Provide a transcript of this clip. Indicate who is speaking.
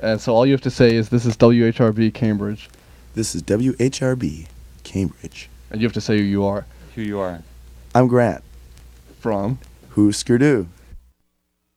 Speaker 1: And so all you have to say is, this is WHRB Cambridge.
Speaker 2: This is WHRB Cambridge.
Speaker 1: And you have to say who you are.
Speaker 3: Who you are.
Speaker 2: I'm Grant.
Speaker 1: From.
Speaker 2: Who's Skidoo?